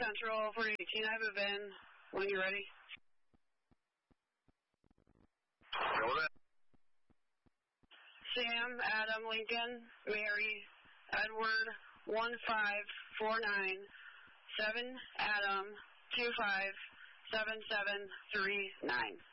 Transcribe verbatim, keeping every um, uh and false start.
Central for eighteen, I move in when you're ready. Go ahead. Sam, Adam, Lincoln, Mary, Edward, one five four nine, seven, Adam, two five seven seven three nine.